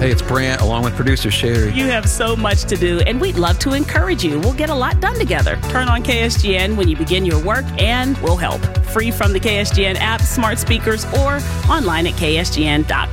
Hey, it's Brant, along with producer Sherry. You have so much to do, and we'd love to encourage you. We'll get a lot done together. Turn on KSGN when you begin your work, and we'll help. Free from the KSGN app, smart speakers, or online at ksgn.com.